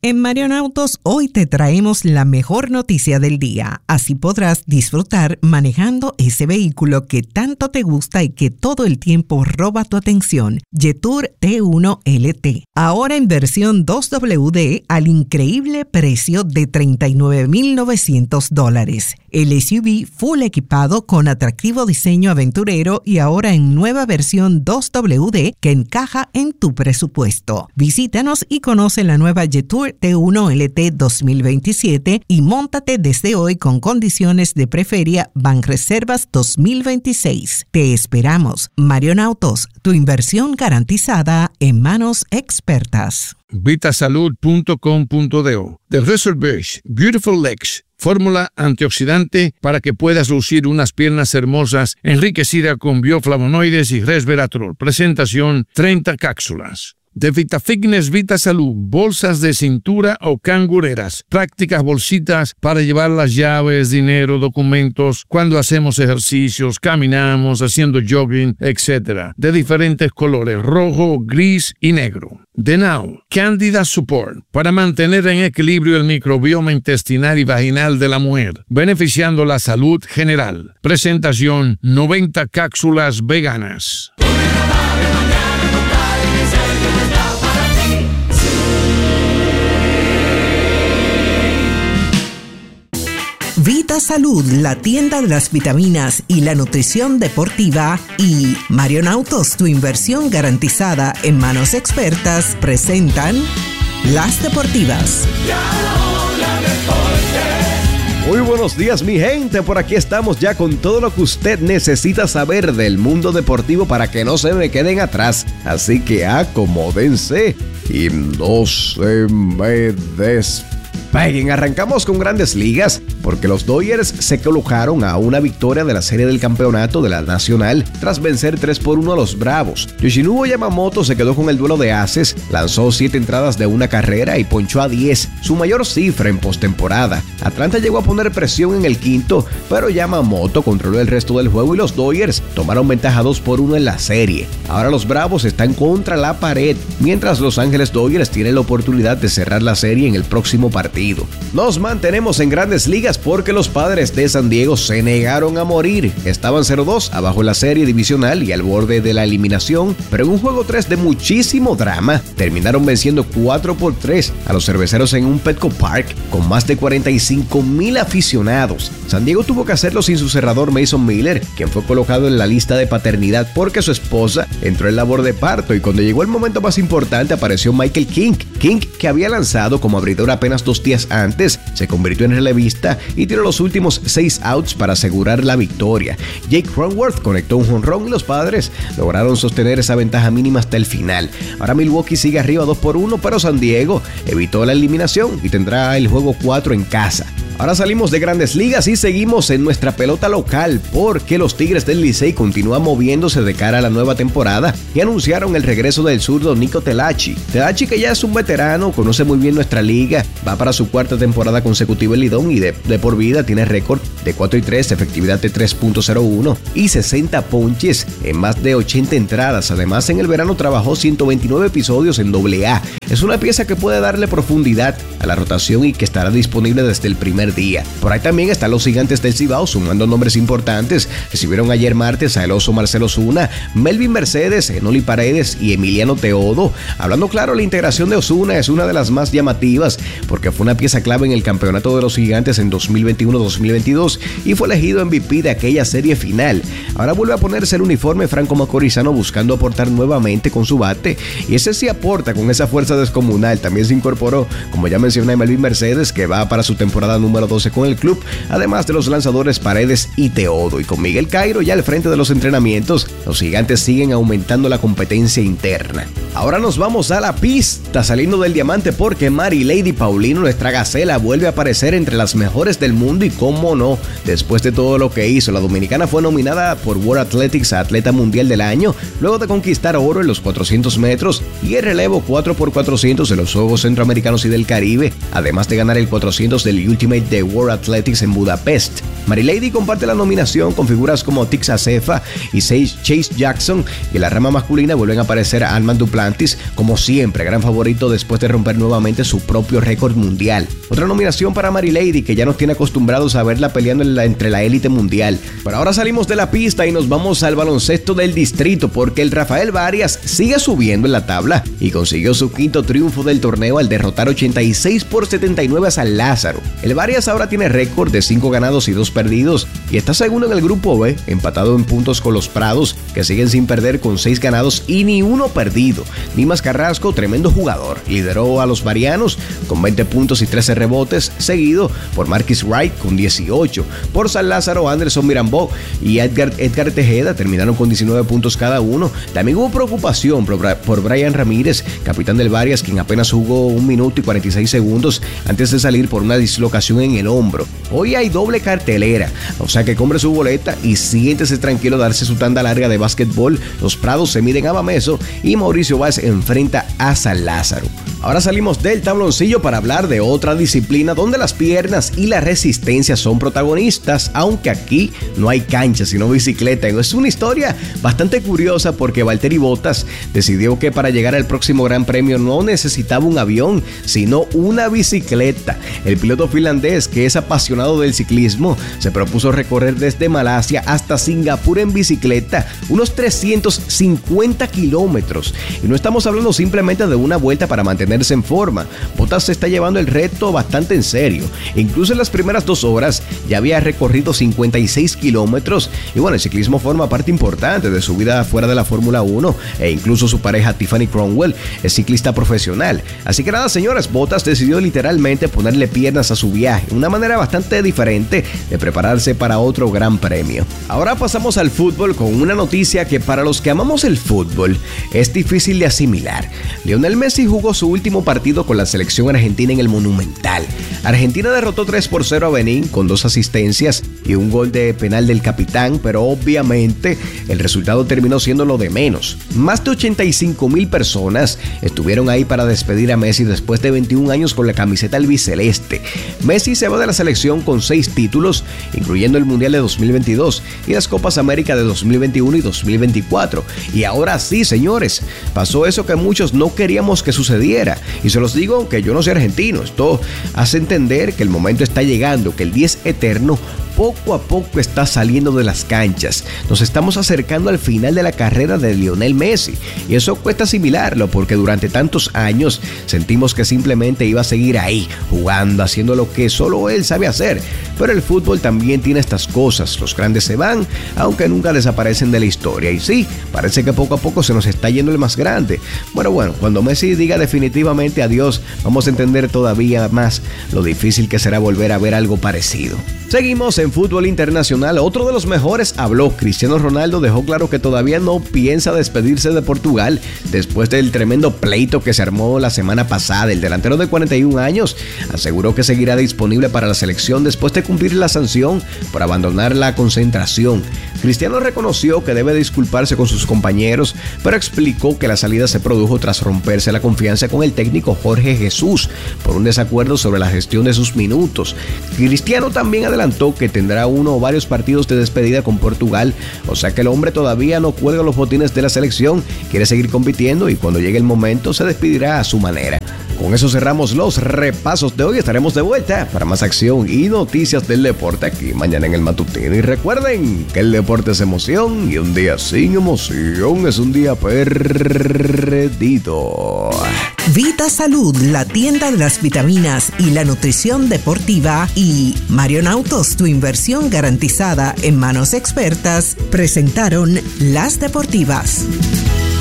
En Marion Autos hoy te traemos la mejor noticia del día. Así podrás disfrutar manejando ese vehículo que tanto te gusta y que todo el tiempo roba tu atención. Jetour T1 LT. Ahora en versión 2WD al increíble precio de $39,900. El SUV full equipado con atractivo diseño aventurero y ahora en nueva versión 2WD que encaja en tu presupuesto. Visítanos y conoce la nueva Jetour T1 LT 2027 y móntate desde hoy con condiciones de preferia Banreservas 2026. Te esperamos. Marion Autos, tu inversión garantizada en manos expertas. Vitasalud.com.do. The Reserve Beautiful Legs. Fórmula antioxidante para que puedas lucir unas piernas hermosas enriquecida con bioflavonoides y resveratrol. Presentación 30 cápsulas. De VitaFitness Vitasalud, bolsas de cintura o cangureras, prácticas bolsitas para llevar las llaves, dinero, documentos, cuando hacemos ejercicios, caminamos, haciendo jogging, etc. De diferentes colores, rojo, gris y negro. De Now, Candida Support, para mantener en equilibrio el microbioma intestinal y vaginal de la mujer, beneficiando la salud general. Presentación 90 cápsulas veganas. Vita Salud, la tienda de las vitaminas y la nutrición deportiva, y Marion Autos, tu inversión garantizada en manos expertas, presentan Las Deportivas. Muy buenos días, mi gente, por aquí estamos ya con todo lo que usted necesita saber del mundo deportivo para que no se me queden atrás, así que acomódense y no se me despeguen. Arrancamos con Grandes Ligas porque los Dodgers se colocaron a una victoria de la serie del campeonato de la Nacional tras vencer 3-1 a los Bravos. Yoshinobu Yamamoto se quedó con el duelo de ases, lanzó 7 entradas de una carrera y ponchó a 10, su mayor cifra en postemporada. Atlanta llegó a poner presión en el quinto, pero Yamamoto controló el resto del juego y los Dodgers tomaron ventaja 2-1 en la serie. Ahora los Bravos están contra la pared, mientras Los Ángeles Dodgers tienen la oportunidad de cerrar la serie en el próximo partido. Nos mantenemos en Grandes Ligas porque los Padres de San Diego se negaron a morir. Estaban 0-2 abajo en la serie divisional y al borde de la eliminación, pero en un juego 3 de muchísimo drama, terminaron venciendo 4-3 a los Cerveceros en un Petco Park con más de 45,000 aficionados. San Diego tuvo que hacerlo sin su cerrador Mason Miller, quien fue colocado en la lista de paternidad porque su esposa entró en labor de parto, y cuando llegó el momento más importante apareció Michael King, que había lanzado como abridor apenas 2 días antes, se convirtió en relevista y tiró los últimos 6 outs para asegurar la victoria. Jake Cronworth conectó un jonrón y los Padres lograron sostener esa ventaja mínima hasta el final. Ahora Milwaukee sigue arriba 2-1, pero San Diego evitó la eliminación y tendrá el juego 4 en casa. Ahora salimos de Grandes Ligas y seguimos en nuestra pelota local porque los Tigres del Licey continúan moviéndose de cara a la nueva temporada y anunciaron el regreso del zurdo Nico Telachi. Telachi, que ya es un veterano, conoce muy bien nuestra liga, va para su 4ª temporada consecutiva en Lidón y de por vida tiene récord de 4-3, efectividad de 3.01 y 60 ponches en más de 80 entradas. Además, en el verano trabajó 129 episodios en AA. Es una pieza que puede darle profundidad a la rotación y que estará disponible desde el primer día. Por ahí también están los Gigantes del Cibao sumando nombres importantes. Recibieron ayer martes a el oso Marcelo Osuna, Melvin Mercedes, Enoli Paredes y Emiliano Teodo. Hablando claro, la integración de Osuna es una de las más llamativas porque fue una pieza clave en el campeonato de los Gigantes en 2021-2022 y fue elegido MVP de aquella serie final. Ahora vuelve a ponerse el uniforme Franco Macorizano buscando aportar nuevamente con su bate, y ese sí aporta con esa fuerza descomunal. También se incorporó, como ya mencioné, Melvin Mercedes, que va para su temporada número 12 con el club, además de los lanzadores Paredes y Teodo. Y con Miguel Cairo ya al frente de los entrenamientos, los Gigantes siguen aumentando la competencia interna. Ahora nos vamos a la pista, saliendo del diamante porque Mary Lady Paulino, nuestra gacela, vuelve a aparecer entre las mejores del mundo y, cómo no, después de todo lo que hizo. La dominicana fue nominada por World Athletics a Atleta Mundial del Año, luego de conquistar oro en los 400 metros y el relevo 4x400 de los Juegos Centroamericanos y del Caribe, además de ganar el 400 del Ultimate de World Athletics en Budapest. Marilady comparte la nominación con figuras como Tixa Cefa y Chase Jackson, y en la rama masculina vuelven a aparecer a Armand Duplantis, como siempre, gran favorito después de romper nuevamente su propio récord mundial. Otra nominación para Marilady, que ya nos tiene acostumbrados a verla peleando entre la élite mundial. Pero ahora salimos de la pista y nos vamos al baloncesto del distrito, porque el Rafael Varias sigue subiendo en la tabla y consiguió su quinto triunfo del torneo al derrotar 86-79 a San Lázaro. El Varias ahora tiene récord de 5 ganados y 2 perdidos y está segundo en el grupo B, empatado en puntos con los Prados, que siguen sin perder con 6 ganados y ni 1 perdido. Dimas Carrasco, tremendo jugador, lideró a los varianos con 20 puntos y 13 rebotes, seguido por Marquis Wright con 18. Por San Lázaro, Anderson Mirambó y Edgar Tejeda terminaron con 19 puntos cada uno. También hubo preocupación por Brian Ramírez, capitán del Varias, quien apenas jugó 1 minuto y 46 segundos antes de salir por una dislocación en el hombro. Hoy hay doble cartelera, o sea que compre su boleta y siéntese tranquilo a darse su tanda larga de básquetbol. Los Prados se miden a Bameso y Mauricio Báez enfrenta a San Lázaro. Ahora salimos del tabloncillo para hablar de otra disciplina donde las piernas y la resistencia son protagonistas, aunque aquí no hay cancha sino bicicleta. Es una historia bastante curiosa porque Valtteri Bottas decidió que para llegar al próximo Gran Premio no necesitaba un avión sino una bicicleta. El piloto finlandés, que es apasionado del ciclismo, se propuso recorrer desde Malasia hasta Singapur en bicicleta, unos 350 kilómetros. Y no estamos hablando simplemente de una vuelta para mantenerse en forma. Bottas se está llevando el reto bastante en serio. Incluso en las primeras 2 horas ya había recorrido 56 kilómetros. Y bueno, el ciclismo forma parte importante de su vida fuera de la Fórmula 1, e incluso su pareja Tiffany Cromwell es ciclista profesional. Así que nada, señores, Bottas decidió literalmente ponerle piernas a su viaje, una manera bastante diferente de prepararse para otro Gran Premio. Ahora pasamos al fútbol con una noticia que para los que amamos el fútbol es difícil de asimilar. Lionel Messi jugó su último partido con la selección argentina en el Monumental. Argentina derrotó 3-0 a Benín con 2 asistencias y un gol de penal del capitán, pero obviamente el resultado terminó siendo lo de menos. Más de 85,000 personas estuvieron ahí para despedir a Messi después de 21 años con la camiseta albiceleste. Messi se va de la selección con 6 títulos, incluyendo el Mundial de 2022 y las Copas América de 2021 y 2024. Y ahora sí, señores, pasó eso que muchos no queríamos que sucediera. Y se los digo aunque yo no soy argentino. Esto hace entender que el momento está llegando, que el 10 eterno poco a poco está saliendo de las canchas. Nos estamos acercando al final de la carrera de Lionel Messi y eso cuesta asimilarlo porque durante tantos años sentimos que simplemente iba a seguir ahí, jugando, haciendo lo que solo él sabe hacer. Pero el fútbol también tiene estas cosas. Los grandes se van, aunque nunca desaparecen de la historia. Y sí, parece que poco a poco se nos está yendo el más grande. Bueno, cuando Messi diga definitivamente adiós, vamos a entender todavía más lo difícil que será volver a ver algo parecido. Seguimos en fútbol internacional. Otro de los mejores habló. Cristiano Ronaldo dejó claro que todavía no piensa despedirse de Portugal después del tremendo pleito que se armó la semana pasada. El delantero de 41 años aseguró que seguirá disponible para la selección después de cumplir la sanción por abandonar la concentración. Cristiano reconoció que debe disculparse con sus compañeros, pero explicó que la salida se produjo tras romperse la confianza con el técnico Jorge Jesús por un desacuerdo sobre la gestión de sus minutos. Cristiano también adelantó que tendrá uno o varios partidos de despedida con Portugal, o sea que el hombre todavía no cuelga los botines de la selección, quiere seguir compitiendo y cuando llegue el momento se despedirá a su manera. Con eso cerramos los repasos de hoy. Estaremos de vuelta para más acción y noticias del deporte aquí mañana en el Matutino. Y recuerden que el deporte es emoción y un día sin emoción es un día perdido. Vita Salud, la tienda de las vitaminas y la nutrición deportiva, y Marion Autos, tu inversión garantizada en manos expertas, presentaron Las Deportivas.